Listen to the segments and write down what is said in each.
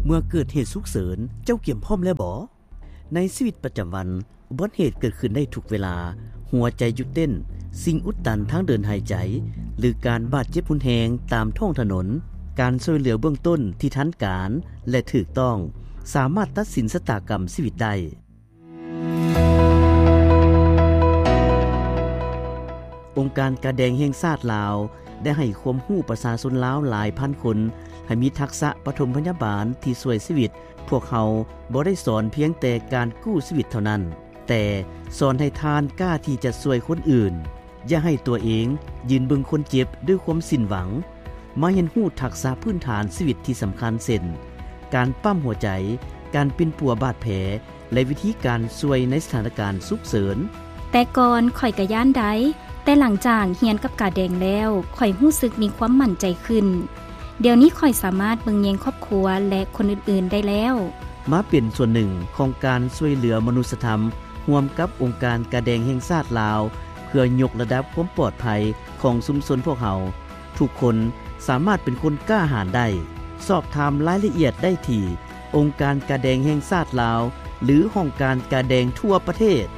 เมื่อเกิดเหตุฉุกเฉินเจ้าเกี่ยมพร้อมแล้วบ่ในชีวิตประจำวันอุบัติเหตุเกิดขึ้นได้ทุกเวลาหัวใจหยุดเต้นสิ่งอุดตันทางเดินหายใจหรือการบาดเจ็บรุนแรงตามท้องถนนการช่วยเหลือเบื้องต้นที่ทันการและถูกต้องสามารถตัดสินชะตากรรมชีวิตได้องค์การกระแดงแห่งชาติลาวได้ให้ความรู้ประชาชนลาวหลายพันคนให้มีทักษะปฐมพยาบาลที่ช่วยชีวิตพวกเขาบ่ได้สอนเพียงแต่การกู้ชีวิตเท่านั้นแต่สอนให้ทานกล้าที่จะช่วยคนอื่นอย่าให้ตัวเองยืนเบิ่งคนเจ็บด้วยความสิ้นหวังมาเรียนรู้ทักษะพื้นฐานชีวิตที่สำคัญเช่นการปั๊มหัวใจการปิ่นปัวบาดแผลและวิธีการช่วยในสถานการณ์ฉุกเฉินแต่ก่อนข่อยก็ย้านได้แต่หลังจากเรียนกับกาแดงแล้วข่อยรู้สึกมีความมั่นใจขึ้นเดี๋ยวนี้ข่อยสามารถเบิ่งแยงครอบครัวและคนอื่นๆได้แล้วมาเป็นส่วนหนึ่งของการช่วยเหลือมนุษยธรรมร่วมกับองค์การกระแดงแห่งชาติลาวเพื่อยกระดับความปลอดภัยของชุมชนพวกเขาทุกคนสามารถเป็นคนกล้าหาญได้สอบถามรายละเอียดได้ที่องค์การกระแดงแห่งชาติลาวหรือห้องการกระแดงทั่วประเทศ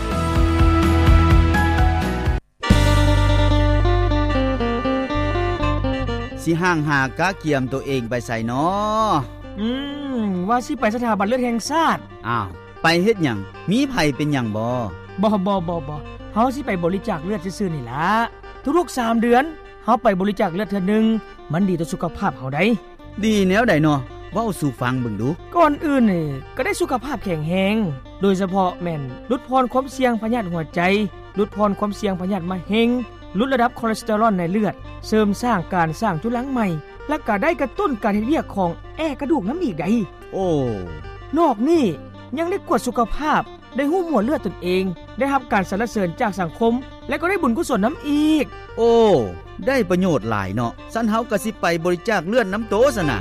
สิห่างหากะเกียมตัวเองไปใส่น้อว่าสิไปสถาบันเลือดแห่งชาติอ้าวไปเฮ็ดหยังมีไผเป็นหยังบ่เฮาสิไปบริจาคเลือดซื่อๆนี่ล่ะทุกๆ3เดือนเฮาไปบริจาคเลือดเทื่อนึงมันดีต่อสุขภาพเฮาได้ดีแนวใดน้อเว้าสู่ฟังเบิ่งดูก่อนอื่นนี่ก็ได้สุขภาพแข็งแรงโดยเฉพาะแม่นลดพรความเสี่ยงพยาธิหัวใจลดพรความเสี่ยงพยาธิมะเร็งลดระดับคอเลสเตอรอลในเลือดเสริมสร้างการสร้างจุลังใหม่และก็ได้กระตุ้นการเฮ็ดเวียกของกระดูกน้ำอีกได้โอ้นอกนี้ยังได้กวดสุขภาพได้หู้หมวดเลือดตนเองได้รับการสรรเสริญจากสังคมและก็ได้บุญกุศลน้ำอีกโอ้ได้ประโยชน์หลายเนาะซั้นเฮาก็สิไปบริจาคเลือดน้ำโตซะนะ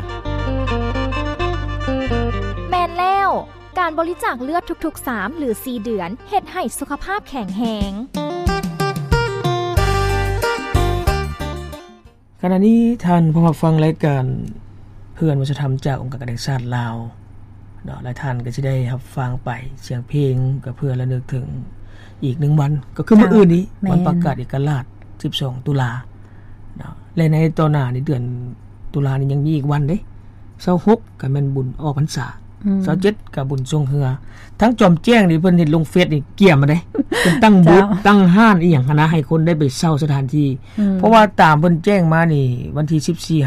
แม่นแล้วการบริจาคเลือดทุกๆ3หรือ4เดือนเฮ็ดให้สุขภาพแข็งแรงขณะนี้ท่านผู้ฟังรายการเพื่อนวัฒนธรรมจากองค์การกระแดงชาติลาวเนาะหลายท่านก็สิได้รับฟังไปเสียงเพลงก็เพื่อระลึกถึงอีก1วันก็คือมื้ออื่นนี้วันประกาศเอกราช12ตุลาเนาะและในตอนหน้าในเดือนตุลานี่ยังมีอีกวันเด้26ก็แม่นบุญออกพรรษา27ก็บุญทรงเฮือทั้งจอมแจ้งนี่เพิ่นเฮ็ดลงเฟซนี่เกี่ยมมาเด้เพิ่นตั้งบูธตั้งห้านอีหยังนะให้คนได้ไปเช่าสถานที่เพราะว่าตามเพิ่นแจ้งมานี่วันที่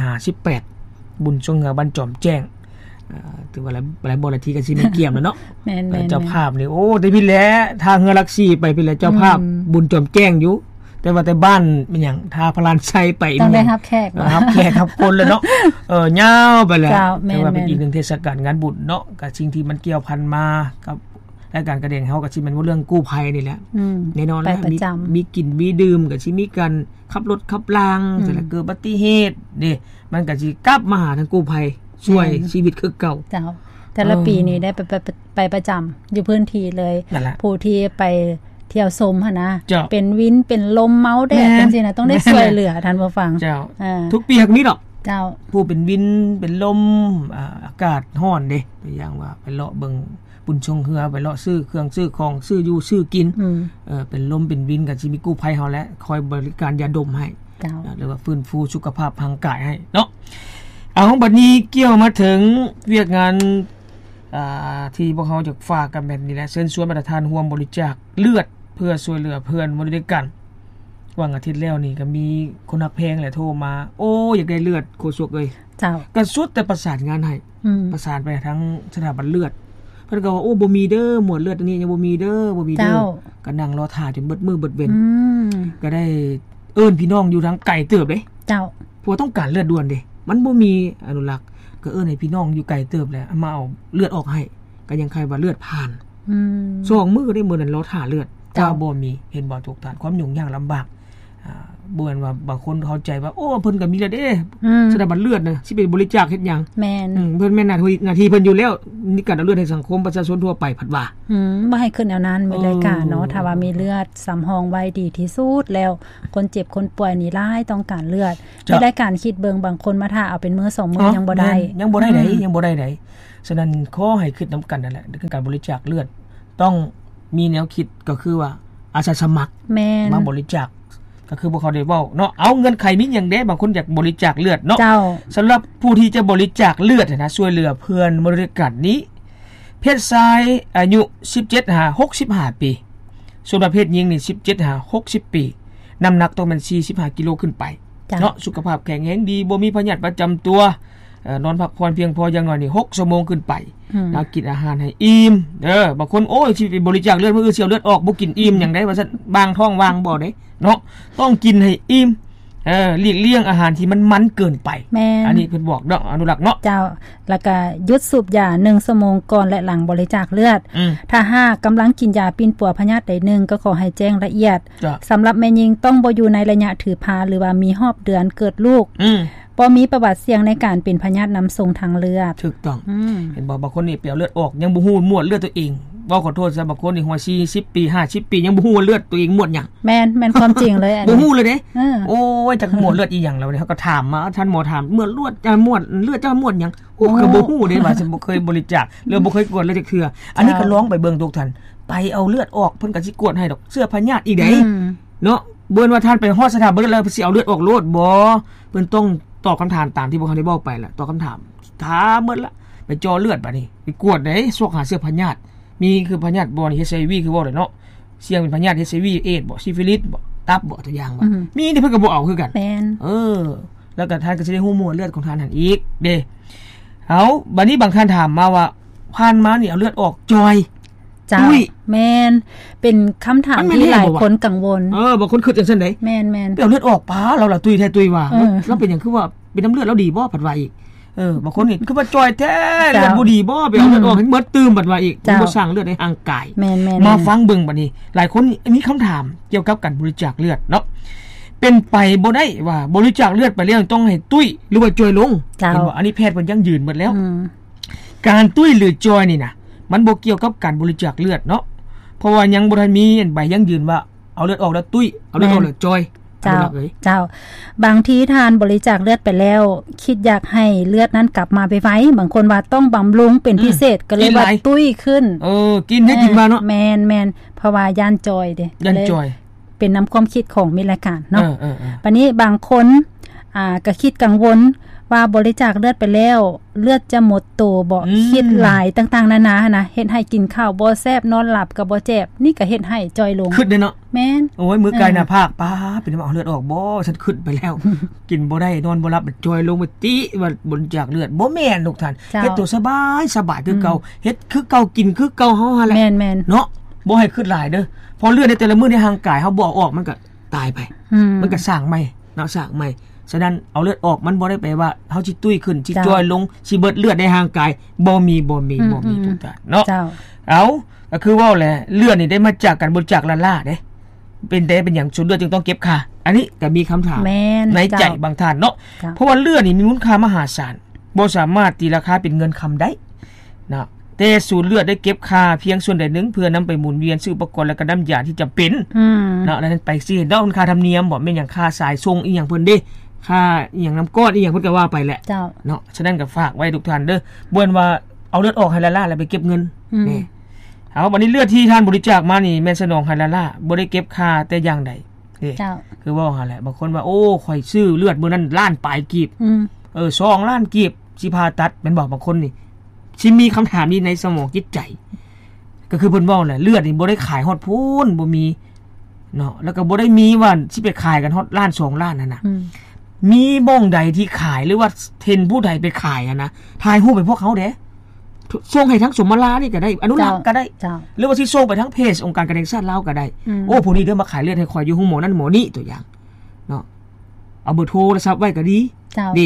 14-18บุญทรงเฮือบ้านจอมแจ้งถือว่าหลายบ่หลายที่ก็สิมีเกี่ยมแล้วเนาะแม่นเจ้าภาพนี่โอ้ได้พี่แลทางเฮือลักซี่ไปพี่แลเจ้าภาพบุญจอมแจ้งอยู่แต่ว่าแต่บ้านเป็นหยังทาพลานไซไปต้องได้รับแขกครับคนเลยเนาะยาวไปแล้วแต่ว่าเป็นอีก1เทศกาลงานบุญเนาะก็สิ่งที่มันเกี่ยวพันมากับรายการกระแดงเฮาก็สิแม่นว่าเรื่องกู้ภัยนี่แหละแน่นอนแล้วมีกินมีดื่มก็สิมีการขับรถขับรางแต่ละเกิดอุบัติเหตุนี่มันก็สิกลับมาหาทางกู้ภัยช่วยชีวิตคือเก่าเจ้าแต่ละปีนี้ได้ไปประจำอยู่พื้นที่เลยผู้ที่ไปเที่ยวชมหั่นนะเป็นวินเป็นลมเมาแดดจังซี่นะต้องได้ช่วยเหลือท่านผู้ฟังทุกปีก็มีดอกเจ้าผู้เป็นวินเป็นลมอากาศร้อนเด้ตัวอย่างว่าไปเลาะเบิ่งบุญชงเฮือไปเลาะซื้อเครื่องซื้อของซื้ออยู่ซื้อกินเป็นลมเป็นวินก็สิมีกู้ภัยเฮาแหละคอยบริการยาดมให้หรือว่าฟื้นฟูสุขภาพทางกายให้เนาะบัดนี้เกี่ยวมาถึงเวียกงานที่พวกเฮาจะฝากกันแบบนี้แหละเชิญชวนประธานร่วมบริจาคเลือดเพื่อช่วยเหลือเพื่อนมนุษย์ด้วยกันวันอาทิตย์แล้วนี่ก็มีคนรับเพลงแหละโทรมาโอ้อยากได้เลือดโคศกเอ้ยเจ้าก็สุดแต่ประสานงานให้ประสานไปทั้งสถาบันเลือดเพิ่นก็ว่าโอ้บ่มีเด้อหมวดเลือดอันนี้ยังบ่มีเด้อก็นั่งรอท่าจนเบิดมื้อเบิดเว้นก็ได้เอิ้นพี่น้องอยู่ทางไกลเติบเด้เจ้าเพราะต้องการเลือดด่วนเด้มันบ่มีอนุรักษ์ก็เอิ้นให้พี่น้องอยู่ไกลเติบแล้วมาเอาเลือดออกให้ก็ยังใครว่าเลือดผ่าน2มื้อก็ได้มื้อนั้นรอท่าเลือดเจ้าบ่มีเห็นบ่ทุกท่านความยุ่งยากลำบากบ่นว่าบางคนเข้าใจว่าโอ้เพิ่นก็มีแล้วเด้แสดงบัตรเลือดน่ะสิไปบริจาคเฮ็ดหยังแม่นเพิ่นแม่นหน้าที่เพิ่นอยู่แล้วนี่การเอาเลือดให้สังคมประชาชนทั่วไปผัดว่าบ่ให้ขึ้นแนวนั้นมีรายการเนาะถ้าว่ามีเลือดสำรองไว้ดีที่สุดแล้วคนเจ็บคนป่วยนี่หลายต้องการเลือดมีรายการคิดเบิ่งบางคนมาถ้าเอาเป็นมื้อ2มื้อยังบ่ได้ไดฉะนั้นขอให้คิดนํกันนั่นแหละคือการบริจาคเลือดต้องมีแนวคิดก็คือว่าอาสาสมัครแม่นมาบริจาคก็คือบ่เขาได้เว้าเนาะเอาเงินไขมีหยังเด้บางคนอยากบริจาคเลือดเนาะสําหรับผู้ที่จะบริจาคเลือดนะช่วยเหลือเพื่อนบริการนี้เพศชายอายุ17-65 ปีส่วนประเภทหญิงนี่17-60 ปีน้ำหนักต้องเป็น45กิโลขึ้นไปเนาะสุขภาพแข็งแรงดีบ่มีพยาธิประจําตัวนอนพักผ่อนเพียงพออย่างน้อยนี่6ชั่วโมงขึ้นไปแล้วกินอาหารให้อิ่มบางคนโอ้ยสิไปบริจาคเลือดมื้ออื่นสิเอาเลือดออกบ่กินอิ่มหยังได้ว่าซั่นบางท้องว่างบ่ได้เนาะต้องกินให้อิ่มหลีกเลี่ยงอาหารที่มันเกินไปอันนี้เพิ่นบอกเนาะอนุรักษ์เนาะเจ้าแล้วก็หยุดสูบยา1ชั่วโมงก่อนและหลังบริจาคเลือดถ้าหากกําลังกินยาปิ่นปัวพยาธิใดนึงก็ขอให้แจ้งละเอียดสําหรับแม่หญิงต้องบ่อยู่ในระยะถือพาหรือว่ามีรอบเดือนเกิดลูกบ่มีประวัติเสี่ยงในการเป็นพยาธินําส่งทางเลือดถูกต้องเห็นบ่บางคนนี่ไปเอาเลือดออกยังบ่ฮู้มวดเลือดตัวเองบ่ขอโทษซะบางคนนี่หัว40ปี50ปียังบ่ฮู้ว่าเลือดตัวเองมวดหยังแม่นความจริงเลยอันนี้บ่ฮู้เลยเด้โอ้ยจักมวดเลือดอีหยังแล้วนี่เฮาก็ถามมาท่านหมอถามมวดเลือดเจ้ามวดหยังโอ้ก็บ่ฮู้เด้ว่าฉันบ่เคยบริจาคหรือบ่เคยกวดเลยจักเทื่ออันนี้ก็ลองไปเบิ่งทุกท่านไปเอาเลือดออกเพิ่นก็สิกวดให้ดอกเสื้อพยาธิอีกเด้เนาะบ่ว่าท่านไปฮอดสถาบันแล้วสิเอาเลือดออกโลดบ่เพิ่นต้องตอบคําถามตามที่พวกเขาได้บอกไปล่ะตอบคําถามถามหมดละไปจ่อเลือดบัดนี้ไปกวดได้ซอกหาเชื้อพยาธิมีคือพยาธิบ่นี่ HIV คือบ่ได้เนาะเสี่ยงเป็นพยาธิ HIV เอดส์บ่ซิฟิลิสบ่ตับบ่ตัวอย่างว่ามีนี่เพิ่นก็บ่เอาคือกันแล้วก็ท่านก็สิได้ฮู้มวลเลือดของท่านนั่นอีกเด้เอาบัดนี้บางท่านถามมาว่าผ่านมานี่เอาเลือดออกจอยจ้าแม่นเป็นคําถามที่หลายคนกังวลบางคนคิดจังซั่นได๋แม่นๆเอาเลือดออกปาเราล่ะตุ้ยแท้ตุ้ยว่าแล้วเป็นหยังคือว่าเป็นน้ำเลือดแล้วดีบ่ผัดว่าอีกบางคนนี่คือว่าจอยแท้เลือดบ่ดีบ่ไปเอาเลือดออกให้หมดตื่มบัดว่าอีกบ่สร้างเลือดในร่างกายแม่นๆมาฟังเบิ่งบัดนี้หลายคนมีคําถามเกี่ยวกับการบริจาคเลือดเนาะเป็นไปบ่ได้ว่าบริจาคเลือดไปแล้วต้องให้ตุ้ยหรือว่าจอยลงเห็นบ่อันนี้แพทย์เพิ่นยังยืนหมดแล้วการตุ้ยหรือจอยนี่น่ะมันบ่เกี่ยวกับการบริจาคเลือดเนาะเพราะว่ายังบ่ทันมีใบยังยืนว่าเอาเลือดออกแล้วตุ้ยเอาเลือดออกแล้วจอยเจ้าบางทีทานบริจาคเลือดไปแล้วคิดอยากให้เลือดนั้นกลับมาไปไว้บางคนว่าต้องบำรุงเป็นพิเศษก็เลยว่าตุ้ยขึ้นกินให้กินมาเนาะแม่นๆเพราะว่าย่านจอยเด้ย่านจอยเป็นนําความคิดของมีรายการเนาะบัดนี้บางคนก็คิดกังวลว่าบริจาคเลือดไปแล้วเลือดจะหมดโตบ่คิดหลายต่างๆนานานะเฮ็ดให้กินข้าวบ่แซ่บนอนหลับก็บ่เจ็บนี่ก็เฮ็ดให้จอยลงคิดเด้เนาะแม่นโอ้ยมื้อกายหน้าภาคป้าเป็นว่าเอาเลือดออกบ่ฉันคิดไปแล้ว กินบ่ได้นอนบ่หลับจอยลงไปติว่าบริจาคเลือดบ่แม่นทุกท่านเฮ็ดตัวสบายคือเก่าเฮ็ดคือเก่ากินคือเก่าเฮาหั่นแหละแม่นๆเนาะบ่ให้คิดหลายเด้อพอเลือดในแต่ละมื้อในร่างกายเฮาบ่ออกมันก็ตายไปมันก็สร้างใหม่เนาะสร้างใหม่ฉะนั้นเอาเลือดออกมันบ่ได้แปลว่าเฮาสิตุ้ยขึ้นสิจอยลงสิเบิดเลือดในร่างกายบ่มีทุกท่านเนาะเอาก็คือว่าแหละเลือดนี่ได้มาจากการบริจาคล้านๆเด้เป็นหยังส่วนเลือดจึงต้องเก็บค่าอันนี้ก็มีคําถามในใจบางท่านเนาะเพราะว่าเลือดนี่มีมูลค่ามหาศาลบ่สามารถตีราคาเป็นเงินคําได้นะแต่สูญเลือดได้เก็บค่าเพียงส่วนใดนึงเพื่อนําไปหมุนเวียนซื้ออุปกรณ์และก็น้ำยาที่จําเป็นเนาะแล้วนั้นไปสิเนาะค่าธรรมเนียมบ่แม่นหยังค่าสายส่งอีหยังเพิ่นเด้ค่าอีหยังน้ำก้อนอีหยังเพิ่นก็ว่าไปแหละเนาะฉะนั้นก็ฝากไว้ทุกท่านเด้อบ่นว่าเอาเลือดออกให้ล้าๆแล้วไปเก็บเงินนี่เอาบัดนี้เลือดที่ท่านบริจาคมานี่แม่นสนองให้ล้าๆบ่ได้เก็บค่าแต่อย่างใดนี่คือว่าหั่นแหละบางคนว่าโอ้ข่อยซื้อเลือดมื้อนั้นล้านปลายกีบ2ล้านกีบสิผ่าตัดแม่นบ่บางคนนี่สิมีคําถามนี้ในสมองจิตใจก็คือเพิ่นเว้าแหละเลือดนี่บ่ได้ขายฮอดพูนบ่มีเนาะแล้วก็บ่ได้มีว่าสิไปขายกันฮอดล้าน2ล้านนั่นน่ะมีบ้องใดที่ขายหรือว่าเทรนผู้ใดไปขายนะถ่ายรูปไปพวกเขาเด้ส่งให้ทั้งสมรานี่ก็ได้อนุรักษ์ก็ได้หรือว่าสิส่งไปทั้งเพจองค์การกระเด็นชาติลาวก็ได้โอ้ผู้นี้เด้อมาขายเลือดให้ข่อยอยู่ห้องหมอนั่นหมอนี่ตัวอย่างเนาะเอาเบอร์โทรศัพท์ไว้ก็ดีดี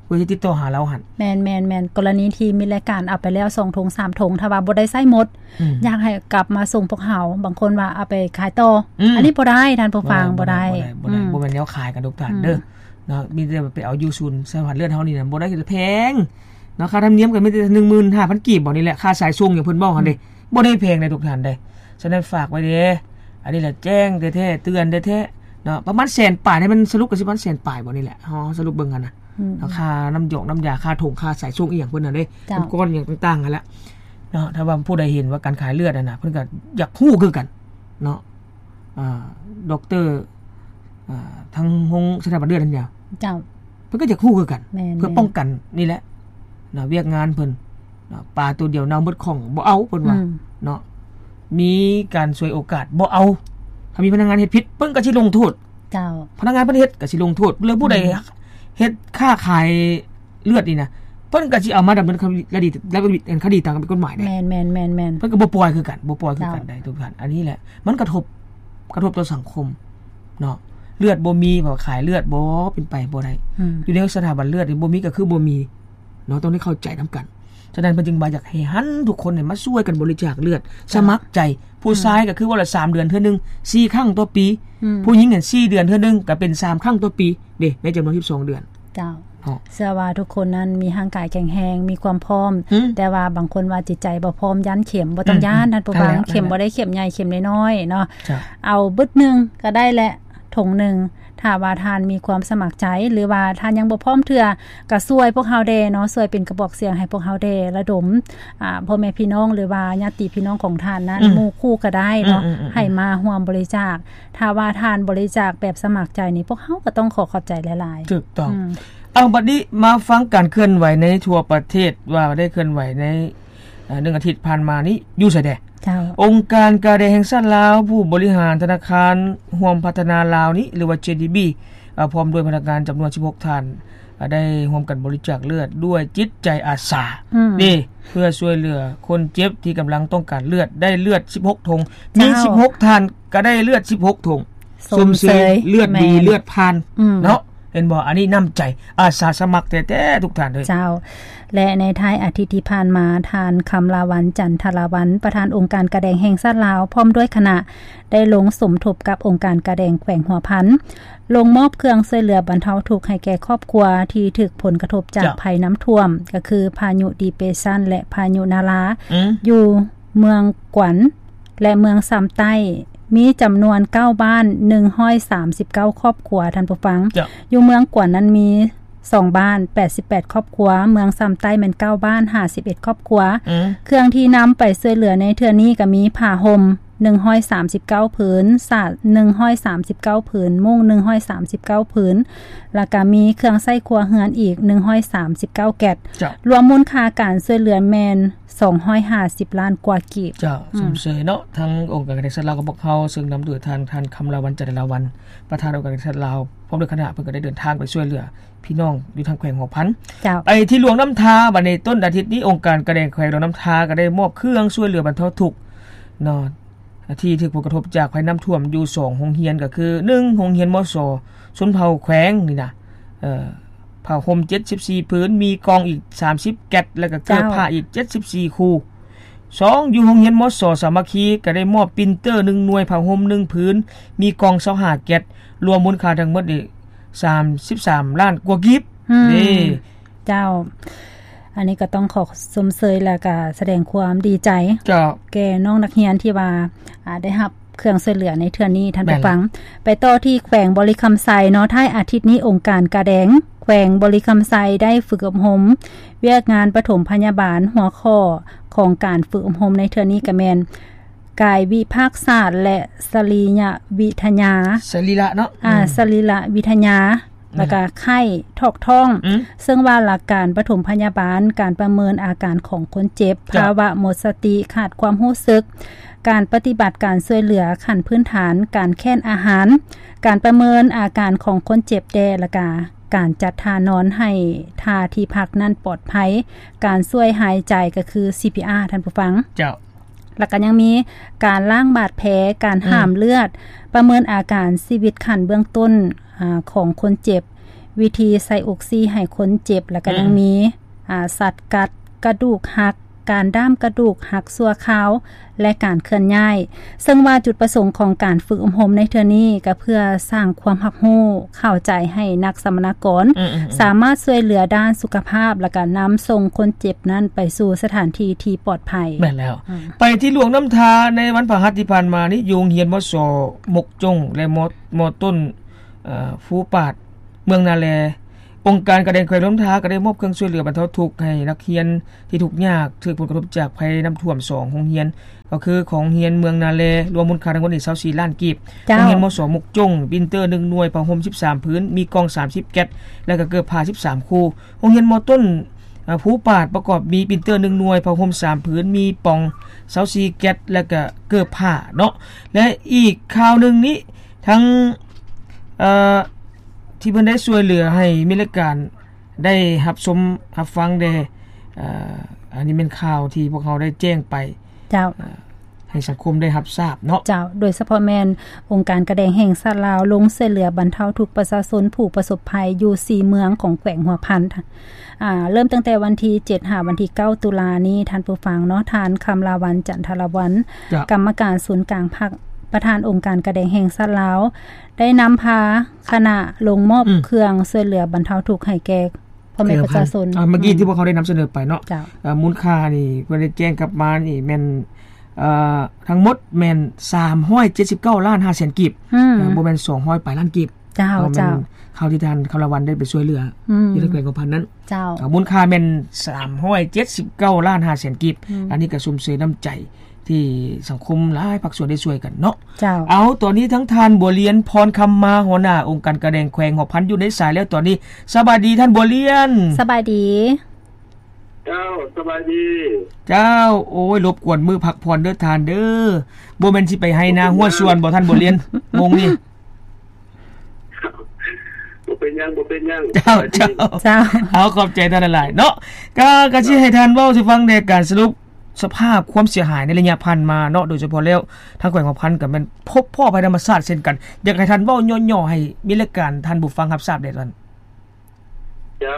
เพื่อที่ติดต่อหาเราหั่นแม่นๆๆกรณีที่มีรายการเอาไปแล้ว2ถุง3ถุงถ้าว่าบ่ได้ใช้หมดอยากให้กลับมาส่งพวกเฮาบางคนว่าเอาไปขายต่ออันนี้บ่ได้ท่านผู้ฟังบ่ได้บ่แม่นแนวขายกันทุกท่านเด้อเนาะมีแต่ไปเอาอยู่ศูนย์สภาพเลือดเฮานี่น่ะบ่ได้แพงเนาะค่าธรรมเนียมก็มีแต่ 15,000 กีบบ่นี่แหละค่าสายส่งอย่างเพิ่นบอกหั่นเด้บ่ได้แพงเลยทุกท่านเด้ฉะนั้นฝากไว้เด้อันนี้แหละแจ้งแท้ๆเตือนแท้ๆเนาะประมาณ100,000 ปลายให้มันสรุปก็สิประมาณ100,000 ปลายบ่นี่แหละสรุปเบิ่งกันนะราคาน้ำหยกน้ำยาค่าถุงค่าสายส่งอีหยังเพิ่นน่ะเด้ก้อนอย่างต่างๆนั่นแหละเนาะถ้าว่าผู้ใดเห็นว่าการขายเลือดน่ะเพิ่นก็อยากฮู้คือกันเนาะดอกเตอร์ทางโรงสถาบันเลือดนั่นยาวเจ้าเพิ่นก็อยากฮู้คือกันเพื่อป้องกันนี่แหละเนาะเวียกงานเพิ่นเนาะปลาตัวเดียวเน่าหมดของบ่เอาเพิ่นว่าเนาะมีการช่วยโอกาสบ่เอาถ้ามีพนักงานเฮ็ดผิดเพิ่นก็สิลงโทษเจ้าพนักงานเพิ่นเฮ็ดก็สิลงโทษแล้วผู้ใดเฮ็ดค้าขายเลือดนี่นะเพิ่นก็สิเอามาดำเนินคดีแล้วก็เป็นคดีตามกฎหมายได้แม่นๆๆเพิ่นก็บ่ปล่อยคือกันได้ทุกท่านอันนี้แหละมันกระทบต่อสังคมเนาะเลือดบ่มีบ่ขายเลือดบ่เป็นไปบ่ได้อยู่ในสถาบันเลือดนี่บ่มีก็คือบ่มีเนาะต้องได้เข้าใจนํกันฉะนั้นเพิ่นจึงบ่อยากให้หันทุกคนเนี่ยมาช่วยกันบริจาคเลือดสมัครใจผู้ชายก็คือว่าละ3เดือนเทื่อนึง4ครั้งต่อปีผู้หญิงเนี่ย4เดือนเทื่อนึงก็เป็น3ครั้งต่อปีเด้ในจํานวน12เดือนเจ้าเชื่อว่าทุกคนนั้นมีร่างกายแข็งแรงมีความพร้อมแต่ว่าบางคนว่าจิตใจบ่พร้อมยันเข็มบ่ต้องย้านท่านผู้ฟังเข็มบ่ได้เข็มใหญ่เข็มน้อยๆเนาะเอาบึดนึงก็ได้แหละถุงนึงถ้าว่าท่านมีความสมัครใจหรือว่าท่านยังบ่พร้อมเทื่อก็ช่วยพวกเฮาได้เนาะช่วยเป็นกระบอกเสียงให้พวกเฮาได้ระดมพ่อแม่พี่น้องหรือว่าญาติพี่น้องของท่านนั้นหมู่คู่ก็ได้เนาะให้มาร่วมบริจาคถ้าว่าท่านบริจาคแบบสมัครใจนี่พวกเฮาก็ต้องขอบใจหลายๆถูกต้องบัดนี้มาฟังการเคลื่อนไหวในทั่วประเทศว่าได้เคลื่อนไหวใน1อาทิตย์ผ่านมานี้อยู่ไสแดองค์การการแห่งชาติลาวผู้บริหารธนาคารร่วมพัฒนาลาวนี้หรือว่า JDB พร้อมด้วยพนักงานจำนวน16ท่านได้ร่วมกันบริจาคเลือดด้วยจิตใจอาสานี่เพื่อช่วยเหลือคนเจ็บที่กำลังต้องการเลือดได้เลือด16ถุงมี16ท่านก็ได้เลือด16ถุงสมเสยเลือดดีเลือดพานเนาะเห็นบ่อันนี้น้ำใจอาสาสมัครแท้ๆทุกท่านเลยเจ้าและในท้ายอาทิตย์ที่ผ่านมาทานคำลาวันจันทราวันประธานองค์การกระแดงแห่งชาติลาวพร้อมด้วยคณะได้ลงสมทบกับองค์การกระแดงแขวงหัวพันลงมอบเครื่องช่วยเหลือบรรเทาทุกข์ให้แก่ครอบครัวที่ถูกผลกระทบจากภัยน้ำท่วมก็คือพายุดีเปรสชันและพายุนาราอยู่เมืองกวนและเมืองซำใต้มีจำนวน9บ้าน139ครอบครัวท่านผู้ฟังอยู่เมืองกวนนั้นมี2บ้าน88ครอบครัวเมืองซำใต้แม่น9บ้าน51ครอบครัวเครื่องที่นำไปช่วยเหลือในเทื่อนี้ก็มีผ้าห่ม139ผืนสาด139ผืนมุ้ง139ผืนแล้วก็มีเครื่องใช้ครัวเรือนอีก139แก๊สรวมมูลค่าการช่วยเหลือแม่น250ล้านกว่ากีบเจ้าสมเสยเนาะทั้งองค์การกระแดงชาติลาวกับพวกเฮาซึ่งนำโดยท่านคำลาวันจันทราวันประธานองค์การกระแดงชาติลาวพร้อมด้วยคณะเพิ่นก็ได้เดินทางไปช่วยเหลือพี่น้องอยู่ทางแขวงหัวพันไปที่หลวงน้ำทาบัดนี้ต้นอาทิตย์นี้องค์การกระแดงแขวงหลวงน้ำทาก็ได้มอบเครื่องช่วยเหลือบรรเทาทุกข์เนาะที่ถูกผลกระทบจากภัยน้ำท่วมอยู่2โรงเรียนก็คือ1โรงเรียนมส.ชนเผ่าแขวงนี่นะผ้าห่ม74ผืนมีกองอีก30แก๊สแล้วก็เสื้อผ้าอีก74คู่2อยู่โรงเรียนมส.สามัคคีก็ได้มอบปรินเตอร์1หน่วยผ้าห่ม1ผืนมีกอง25แก๊สรวมมูลค่าทั้งหมดนี่33ล้านกว่ากีบนี่เจ้าอันนี้ก็ต้องขอสมเสยแล้วก็แสดงความดีใจแก่น้องนักเรียนที่ว่าได้รับเครื่องช่วยเหลือในเทื่อนี้ท่านผู้ฟังไปต่อที่แขวงบริคำไซเนาะท้ายอาทิตย์นี้องค์การกระแดงแขวงบริคำไซได้ฝึกอบรมเวียกงานปฐมพยาบาลหัวข้อของการฝึกอบรมในเทื่อนี้ก็แม่นกายวิภาคศาสตร์และสรีระวิทยาสรีระเนาะสรีระวิทยาแล้วก็ไข้ทอกท้องซึ่งว่าหลักการปฐมพยาบาลการประเมินอาการของคนเจ็บภาวะหมดสติขาดความรู้สึกการปฏิบัติการช่วยเหลือขั้นพื้นฐานการแค้นอาหารการประเมินอาการของคนเจ็บแดและการจัดท่านอนให้ท่าที่พักนั้นปลอดภัยการช่วยหายใจก็คือ CPR ท่านผู้ฟังเจ้าแล้วก็ยังมีการล้างบาดแผลการห้ามเลือดประเมินอาการชีวิตขั้นเบื้องต้นของคนเจ็บวิธีใส่อกซี่ให้คนเจ็บแล้วก็ยังมีสัตว์กัดกระดูกหักการด้ามกระดูกหักสัวขาวและการเคลื่อนย้ายซึ่งว่าจุดประสงค์ของการฝึกอบรมในเทื่อนี้ก็เพื่อสร้างความรับรู้เข้าใจให้นักสัมมนากรสามารถช่วยเหลือด้านสุขภาพและก็นําส่งคนเจ็บนั้นไปสู่สถานที่ที่ปลอดภัยแม่นแล้วไปที่หลวงน้ำทาในวันพฤหัสที่ผ่านมานี้โรงเรียนมสมกจงและมต้นฟูปาดเมืองนาแลองค์การกระแดงแขวงล้มท้าก็ได้มอบเครื่องช่วยเหลือบรรเทาทุกข์ให้นักเรียนที่ทุกข์ยากถูกผลกระทบจากภัยน้ำท่วม2โรงเรียนก็คือของโรงเรียนเมืองนาแลรวมมูลค่าทั้งหมด24ล้านกีบโรงเรียนมสมกจงปรินเตอร์1หน่วยผ้าห่ม13พื้นมีกล่อง30แก๊สแล้วก็เกือบผ้า13คู่โรงเรียนมต้นภูปาดประกอบมีปรินเตอร์1หน่วยผ้าห่ม3พื้นมีปอง24แก๊สแล้วก็เกือบผ้าเนาะและอีกข่าวนึงนี้ทั้งที่เพิ่นได้ช่วยเหลือให้มีรายการได้รับชมรับฟังได้อันนี้เป็นข่าวที่พวกเขาได้แจ้งไปเจ้าให้สังคมได้รับทราบเนาะเจ้าโดยเฉพาะแม่นองค์การกระแดงแห่งชาติลาวลงช่วยเหลือบรรเทาทุกข์ประชาชนผู้ประสบภัยอยู่4เมืองของแขวงหัวพันเริ่มตั้งแต่วันที่7 วันที่9ตุลานี้ท่านผู้ฟังเนาะทานคำลาวันจันทรวันกรรมการศูนย์กลางภาคประธานองค์การกระแดงแห่งชาติลาวได้นําพาคณะลงมอบเครื่องช่วยเหลือบรรเทาทุกข์ให้แก่พ่อแม่ประชาชนเมื่อกี้ที่พวกเขาได้นําเสนอไปเนาะมูลค่านี่เพิ่นได้แจ้งกลับมานี่แม่นทั้งหมดแม่น379ล้าน5แสนกีบบ่แม่น200ปลายล้านกีบเจ้าข่าวที่ท่านคำละวันได้ไปช่วยเหลือที่ทางแขวงของพันนั้นเจ้ามูลค่าแม่น379ล้าน5แสนกีบอันนี้ก็สุ่มเสยน้ำใจที่สังคมหลายภาคส่วนได้ช่วยกันเนาะเอาตอนนี้ทั้งท่านบัวเลียนพรคำมาหัวหน้าองค์การกระแดงแขวงหัวพันอยู่ในสายแล้วตอนนี้สบายดีท่านบัวเลียนสบายดีเจ้าสบายดีเจ้าโอ้ยรบกวนมือพักผ่อนเด้อท่านเด้อบ่แม่นสิไปให้นาหัวสวนบ่ท่านบัวเลียนงงนี่บ่เป็นหยังเจ้าเอาขอบใจท่านหลายเนาะก็สิให้ท่านเว้าสิฟังในการสรุปสภาพความเสียหายในระยะผ่านมาเนาะโดยเฉพาะแล้วทางแขวงของพันก็แม่นพบพ่อภัยธรรมชาติเช่นกันอยากให้ท่านเว้าย่อๆให้มีรายการท่านผู้ฟังรับทราบได้ท่านเจ้า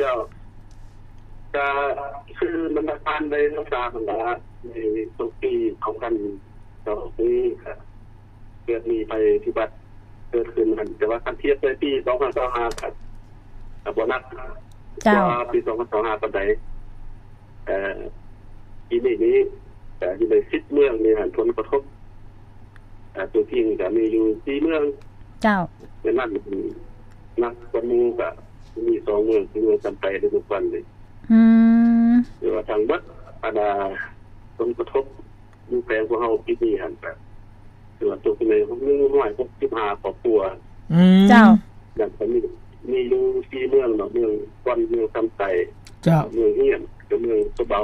ก็คือมันผ่านไปรักษากันแล้วในทุกปีของกันตอนนี้เกิดมีภัยพิบัติเกิดขึ้นกันแต่ว่าคันเทียบในปี2025ครับบ่นักปี2025ปานใดปีนี้แต่อยู่ใน10เมืองมีผลกระทบตัวที่ก็มีอยู่4เมืองเจ้าในนั้นนักกว่านี้ก็มี2เมืองที่เมืองจำไปได้ทุกวันเลยหรือว่าทางบัดผลกระทบอยู่แปลงของเฮาปีนี้หั่นแบบคือว่าตัวที่ในของ165ครอบครัวเจ้าอย่างมีอยู่4เมืองเนาะเมืองก่อนเมืองจำไปเจ้าเมืองเฮียนกับเมืองสะเบา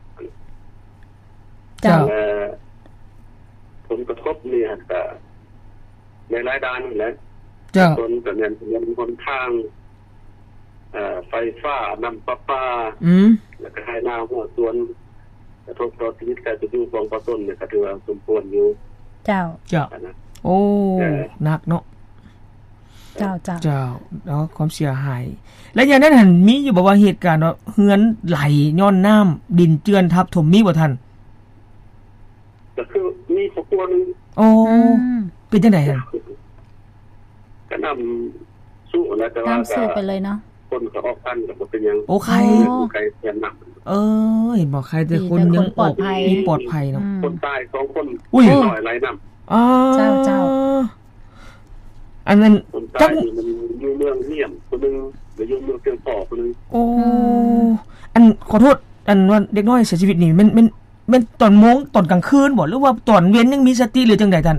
เจ้าผลกระทบนี่ฮะก็ในหลายด้านนี่แหละเจ้าต้นก็เนี่ยคนทางไฟฟ้าน้ำประปาแล้วก็ให้นาหัวสวนกระทบต่อชีวิตการอยู่ของประชาชนเนี่ยก็ถือว่าสมควรอยู่เจ้าโอ้หนักเนาะเจ้าเนาะความเสียหายและอย่างนั้นหั่นมีอยู่บ่ว่าเหตุการณ์เนาะเฮือนไหลย้อนน้ำดินเจือนทับถมมีบ่ท่านก็คือมีครอบครัวนึงโอ้เป็นจังได๋หั่นก็นําสู้นะแต่ว่าสู้ไปเลยเนาะคนก็ออกกันก็บ่เป็นหยังโอ้ใครเสียหนักเห็นบ่ใครแต่คนยังปลอดภัยมีปลอดภัยเนาะคนตาย2คนน้อยหลายน้ำเจ้าอันนั้นจังมันอยู่เมืองเฮียนคนนึงหรืออยู่เมืองเชียงปอคนนึงโอ้อันขอโทษอันว่าเด็กน้อยเสียชีวิตนี่มันตอนโมงตอนกลางคืนบ่หรือว่าตอนเว้นยังมีสติหรือจังได๋ท่าน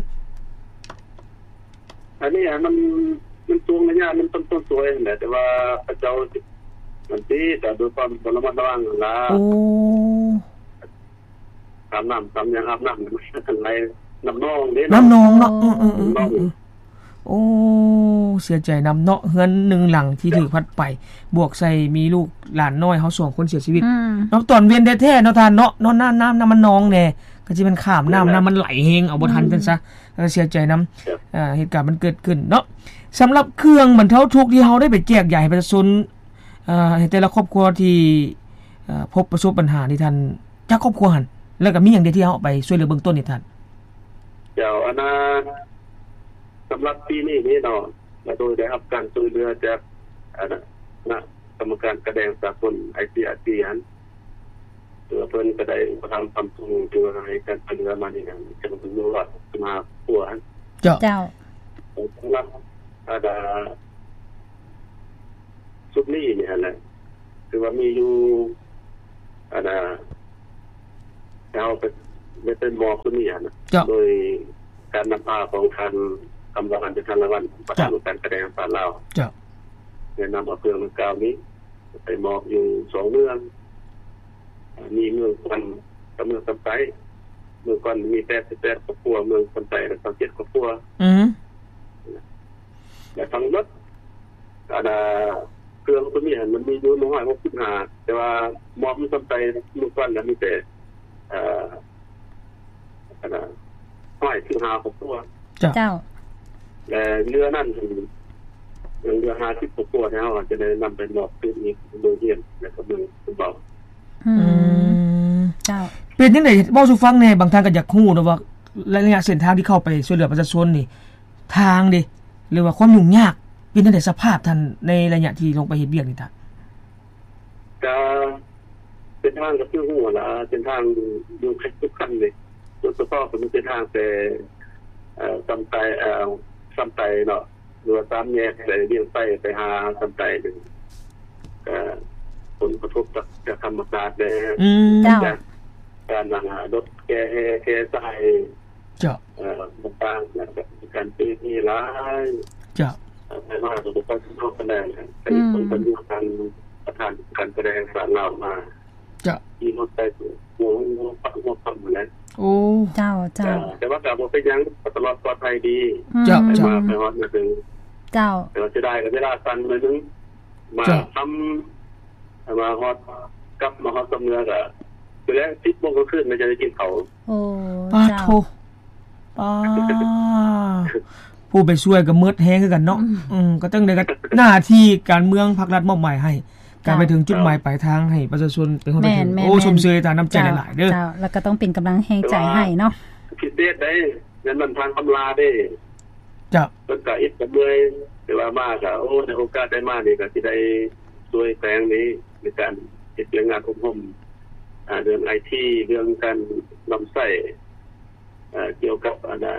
อันนี้มันช่วงระยะมันต้นๆสวยนั่นแหละแต่ว่าพระเจ้ามันสิแต่ด้วยความระมัดระวังล่ะโอ้อาบน้ำยังอาบน้ำอะไรน้ำนองเด้น้ำนองเนาะโอ้เสียใจนําเนาะเฮือน1หลังที่ถูกพัดไปบวกใส่มีลูกหลานน้อยเฮา2คนเสียชีวิตเนาะตอนเวียนแท้ๆเนาะท่านเนาะนอนน้ำมันนองแน่ก็สิมันข้ามน้ำมันไหลเฮงเอาบ่ทันจังซะก็เสียใจนําเหตุการณ์มันเกิดขึ้นเนาะสำหรับเครื่องบรรเทาทุกข์ที่เฮาได้ไปแจกจ่ายให้ประชาชนให้แต่ละครอบครัวที่พบประสบปัญหาที่ท่านจักครอบครัวหั่นแล้วก็มีหยังที่เฮาไปช่วยเหลือเบื้องต้นนี่ท่านเจ้าอนาสำหรับปีนี้นี่เนาะโดยได้รับการช่วยเหลือจากคณะกรรมการกระแดงสากล ICRC หันตัวเพิ่นก็ได้อุปถัมภ์ความสูงที่ว่าให้การช่วยเหลือมานี่กันจำนวน100มาครัวหันเจ้าสำหรับสุดนี้นี่หั่นแหละคือว่ามีอยู่เราเป็นหมอคนนี้นะโดยการนำพาของท่านกำลังอันเป็นท่านละวันประธานการแสดงสารลาวแนะนำเอาเครื่องมือกาวนี้ไปมอบอยู่2เมืองมีเมืองกันกับเมืองกันไตเมืองกันมี88ครอบครัวเมืองกันไตแล้วก็7ครอบครัวและทั้งหมดเครื่องตัวนี้มันมีอยู่165แต่ว่ามอบอยู่กันไตเมืองกันแล้วมีแต่ห้อยคือ5ครอบครัวเจ้าและเรือนั่นเรือ50ครอบครัวแล้วจะได้นำไปมอบคืนอีกเมืองเฮียนแล้วก็เมืองเบาเจ้าเป็นจังได๋เว้าสู่ฟังแน่บางท่านก็อยากฮู้เนาะว่าระยะเส้นทางที่เข้าไปช่วยเหลือประชาชนนี่ทางดิหรือว่าความยุ่งยากเป็นจังได๋สภาพท่านในระยะที่ลงไปเฮ็ดเวียกนี่ท่านก็เป็นทางก็คือฮู้ล่ะเป็นทางอยู่ทุกขั้นเลยโดยเฉพาะเป็นทางแต่ซ้ำไตเนาะหรือว่าตามแยกไปเลี้ยงไปหาซ้ำไตนึงผลกระทบจากธรรมชาติได้จากการรถแก่ใส่ต่างๆนะครับการตีนี่หลายแต่ว่าสุขภาพทุกคนได้ไปผลประโยชน์ทางประธานการแสดงสารเรามาที่รถไฟหัวปั๊มแล้วโอ้เจ้าแต่ว่าก็บ่เป็นหยังตลอดปลอดภัยดีมาไปฮอดมาถึงเจ้าแต่ว่าจะได้ก็เวลาสั้นมาถึงมาทำมาฮอดกลับมาฮอดสำเนือก็คือแล้ว10:00 นก็ขึ้นมันจะได้กินข้าวโอ้ปาโธผู้ไปช่วยก็มืดแฮงคือกันเนาะก็ต้องได้กันหน้าที่การเมืองภาครัฐมอบหมายให้การไปถึงจุดหมายปลายทางให้ประชาชนเป็นคนไปถึงโอ้ชมเชยตาน้ำใจหลายๆเด้อแล้วก็ต้องเป็นกำลังแรงใจให้เนาะพิเศษได้งั้นมันทางอำลาได้จ้ะเพิ่นก็อิดกับเมื่อยแต่ว่ามาก็โอ้ในโอกาสได้มานี่ก็สิได้ช่วยแปลงนี้ในการเฮ็ดงานอบรมเรื่อง IT เรื่องการนำใช้เกี่ยวกับ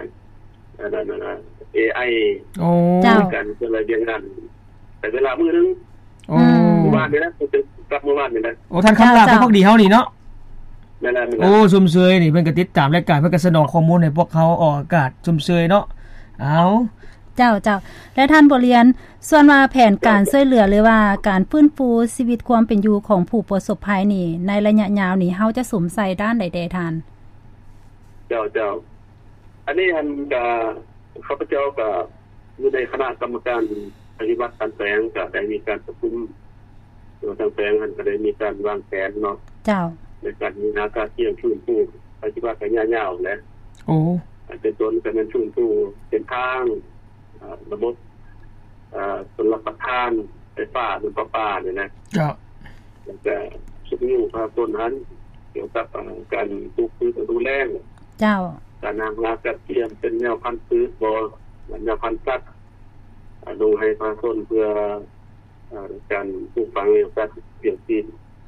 AI โอ้การเรื่องอะไรเรื่องนั้นแต่เวลามื้อนึงโอ้เมื่อวานนี่นะกลับเมื่อวานนี่นะโอ้ท่านคำลาพวกดีเฮานี่เนาะโอ้ชมเชยนี่เพิ่นก็ติดตามรายการเพิ่นก็สนองข้อมูลให้พวกเขาออกอากาศชมเชยเนาะเอาเจ้าและท่านบ่เรียนส่วนว่าแผนการช่วยเหลือหรือว่าการฟื้นฟูชีวิตความเป็นอยู่ของผู้ประสบภัยนี่ในระยะยาวนี่เฮาจะสวมใส่ด้านใดๆท่านเจ้าอันนี้ท่านก็ข้าพเจ้าก็อยู่ในคณะกรรมการปฏิบัติการแปลงก็ได้มีการประชุมตัวทางแปลงท่านก็ได้มีการวางแผนเนาะเจ้าในการมีนาการเกี่ยวฟื้นฟูปฏิบัติกันยาวๆแล้วโอ้เป็นต้นก็เป็นฟื้นฟูเป็นทางระบบชลประทานไฟฟ้าประปาเนี่ยนะแล้วก็สุขอยู่ภาคต้นนั้นเกี่ยวกับการปลูกพืชดูแลเจ้าการนำรากเทียมเป็นแนวพันธุ์พืชบ่แนวพันธุ์สัตว์ดูให้ภาคต้นเพื่อการปลูกฝังแนวสัตว์เปลี่ยนสี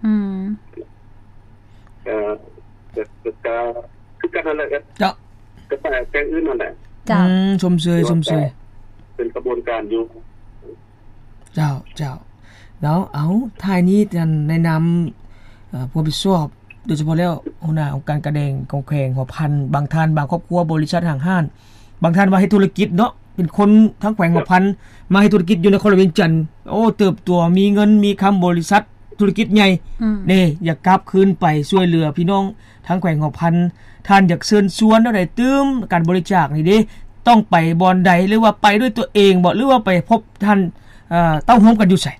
คือกันนั่นแหละครับก็แต่แกงอื่นนั่นแหละชมเชยเป็นกระบวนการอยู่เจ้าแล้วเอาท้ายนี้ท่านแนะนำผู้รับผิดชอบโดยเฉพาะแล้วหัวหน้าองค์การกระแดงกองแขงหัวพันบางท่านบางครอบครัวบริษัทห้างห้านบางท่านว่าให้ธุรกิจเนาะเป็นคนทั้งแขวงหัวพันมาให้ธุรกิจอยู่ในนครเวียงจันทน์โอ้เติบโตมีเงินมีคำบริษัทธุรกิจใหญ่นี่อยากกลับคืนไปช่วยเหลือพี่น้องทั้งแขวงหัวพันท่านอยากเชิญชวนได้ตื้มการบริจาคนี่เด้ต้องไปบอนใดหรือว่าไปด้วยตัวเองบ่หรือว่าไปพบท่านเต้าโฮมกันอยู่ไส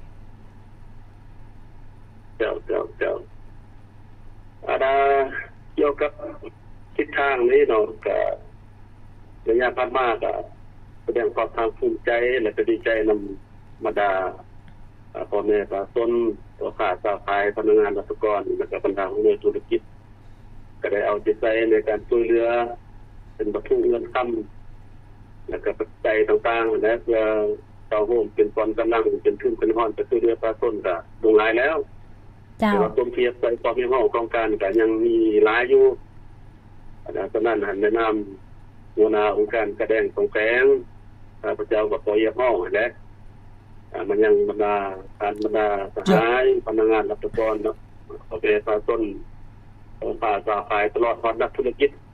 เจ้าเกี่ยวกับทิศทางนี้เนาะก็ระยะผ่านมาก็แสดงความภาคภูมิใจและก็ดีใจนำมาดาพ่อแม่ประชาชนตัวข้าสาขายพนักงานราชการและก็บรรดาผู้ร่วมธุรกิจก็ได้เอาใจใส่ในการช่วยเหลือเป็นวัตถุเงินค้ำและก็ปัจจัยต่างๆและเพื่อเต้าโฮมเป็นกำลังเป็นทุนเป็นห้อนไปช่วยเหลือประชาชนก็ลงหลายแล้วแต่ว่าต้นเทียบใส่ความมีห้องโครงการก็ยังมีหลายอยู่ฉะนั้นแนะนำหัวหน้าองค์การกระแดงสงแสงพระเจ้ากับปอยห้องและมันยังบรรดาสหายพนักงานราชการเนาะประชาชนฝ่ายสาขายตลอดพอนักธุรกิจ